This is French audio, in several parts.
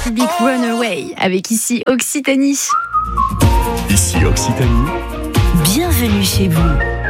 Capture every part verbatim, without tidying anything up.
République Runaway avec ici Occitanie. Ici Occitanie. Bienvenue chez vous.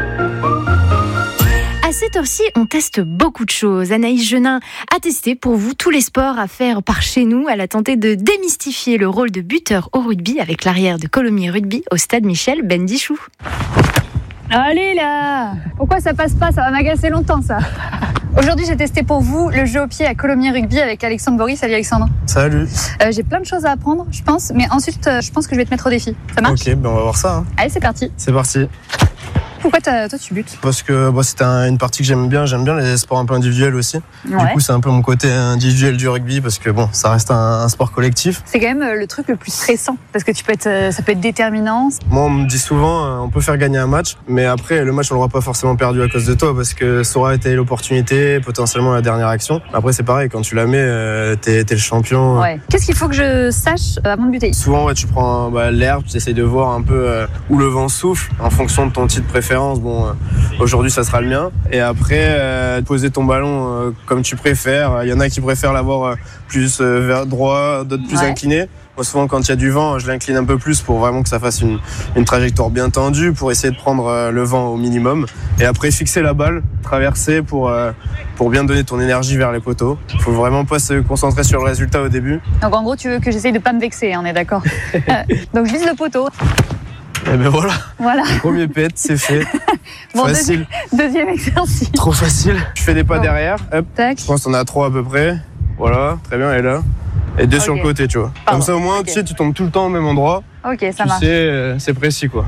À cette heure-ci, on teste beaucoup de choses. Anaïs Genin a testé pour vous tous les sports à faire par chez nous. Elle a tenté de démystifier le rôle de buteur au rugby avec l'arrière de Colomiers Rugby au stade Michel Bendichou. Allez là! Pourquoi ça passe pas? Ça va m'agacer longtemps ça. Aujourd'hui, j'ai testé pour vous le jeu au pied à Colomiers Rugby avec Alexandre Boris. Salut Alexandre. Salut. Euh, j'ai plein de choses à apprendre, je pense, mais ensuite, euh, je pense que je vais te mettre au défi. Ça marche? Ok, ben on va voir ça. Hein. Allez, c'est parti. C'est parti. Pourquoi toi tu butes? Parce que bah, c'était un, une partie que j'aime bien. J'aime bien les sports un peu individuels aussi. Ouais. Du coup, c'est un peu mon côté individuel du rugby parce que bon, ça reste un, un sport collectif. C'est quand même euh, le truc le plus stressant parce que tu peux être, euh, ça peut être déterminant. Moi, on me dit souvent, euh, on peut faire gagner un match, mais après, le match, on l'aura pas forcément perdu à cause de toi parce que ça aura été l'opportunité, potentiellement la dernière action. Après, c'est pareil, quand tu la mets, euh, t'es, t'es le champion. Ouais. Qu'est-ce qu'il faut que je sache euh, avant de buter? Souvent, ouais, tu prends bah, l'herbe, tu essayes de voir un peu euh, où le vent souffle en fonction de ton titre de préférence. Bon. Euh, Aujourd'hui, ça sera le mien. Et après, euh, poser ton ballon euh, comme tu préfères. Il y en a qui préfèrent l'avoir euh, plus euh, vers droit, d'autres plus ouais. incliné. Moi, souvent, quand il y a du vent, je l'incline un peu plus pour vraiment que ça fasse une, une trajectoire bien tendue, pour essayer de prendre euh, le vent au minimum. Et après, fixer la balle, traverser pour, euh, pour bien donner ton énergie vers les poteaux. Il faut vraiment pas se concentrer sur le résultat au début. Donc, en gros, tu veux que j'essaye de pas me vexer, on est d'accord. euh, Donc, je vise le poteau. Et ben voilà. Voilà. Premier pet, c'est fait. Bon, facile. Deuxi- deuxième exercice. Trop facile. Je fais des pas bon. derrière. Hop. Tac. Je pense qu'on a trois à peu près. Voilà, très bien, elle est là. Et deux okay. sur le côté, tu vois. Pardon. Comme ça, au moins, okay. tu sais, tu tombes tout le temps au même endroit. Ok, ça tu marche. Tu sais, euh, c'est précis, quoi.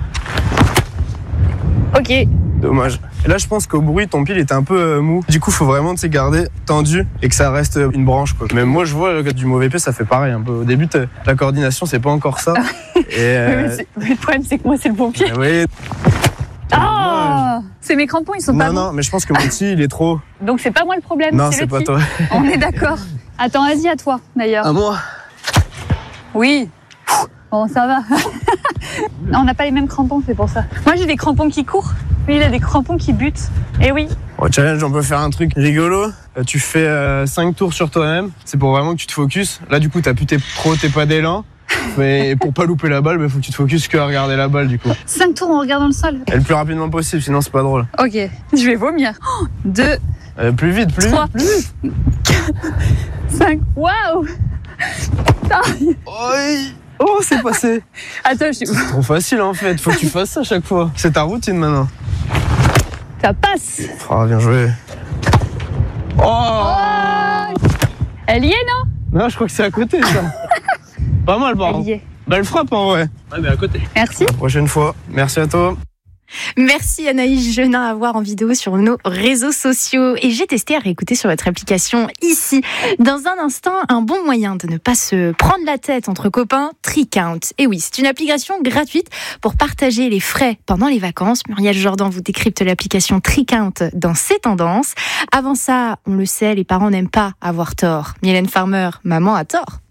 Ok. Dommage. Et là, je pense qu'au bruit, ton pied il était un peu euh, mou. Du coup, faut vraiment te garder tendu et que ça reste une branche, quoi. Mais moi, je vois que du mauvais pied, ça fait pareil un peu. Au début, la coordination, c'est pas encore ça. et euh... mais, mais le problème, c'est que moi, c'est le bon pied. Oui. Oh, c'est mes crampons, ils sont non, pas Non, bons. non, mais je pense que mon petit, il est trop. Donc, c'est pas moi le problème. Non, c'est, c'est le pas petit. toi. On est d'accord. Attends, vas-y, à toi, d'ailleurs. À moi? Oui. Bon, ça va. On n'a pas les mêmes crampons, c'est pour ça. Moi, j'ai des crampons qui courent. Lui, il a des crampons qui butent. Et oui. Au challenge, on peut faire un truc rigolo. Tu fais euh, cinq tours sur toi-même. C'est pour vraiment que tu te focuses. Là, du coup, t'as plus tes, trop tes pas d'élan. Mais pour pas louper la balle, il faut que tu te focuses que à regarder la balle, du coup. cinq tours en regardant le sol. Et le plus rapidement possible, sinon c'est pas drôle. Ok, je vais vomir. deux. Euh, plus vite, plus trois, vite. quatre, cinq. Waouh. Oh, c'est passé. Attends, je suis... C'est trop facile en fait, faut que tu fasses ça à chaque fois. C'est ta routine maintenant. Ça passe. Oh, bien joué. Oh, oh Elle y est, non? Non, je crois que c'est à côté ça. Pas mal, par contre. Belle frappe en vrai. Ouais, mais à côté. Merci. La prochaine fois. Merci à toi. Merci Anaïs Genin à voir en vidéo sur nos réseaux sociaux. Et j'ai testé à réécouter sur votre application ici. Dans un instant, un bon moyen de ne pas se prendre la tête entre copains, Tricount. Et oui, c'est une application gratuite pour partager les frais pendant les vacances. Muriel Jordan vous décrypte l'application Tricount dans ses tendances. Avant ça, on le sait, les parents n'aiment pas avoir tort. Mylène Farmer, maman a tort.